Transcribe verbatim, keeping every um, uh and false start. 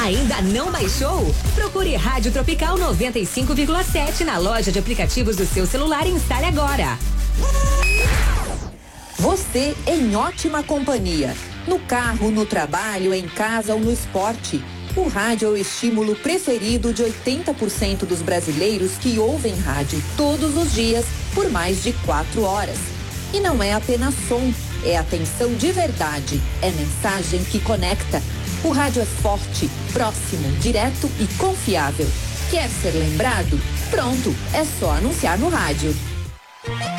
Ainda não baixou? Procure Rádio Tropical noventa e cinco vírgula sete na loja de aplicativos do seu celular e instale agora. Você em ótima companhia. No carro, no trabalho, em casa ou no esporte. O rádio é o estímulo preferido de oitenta por cento dos brasileiros que ouvem rádio todos os dias por mais de quatro horas. E não é apenas som, é atenção de verdade, é mensagem que conecta. O rádio é forte, próximo, direto e confiável. Quer ser lembrado? Pronto, é só anunciar no rádio.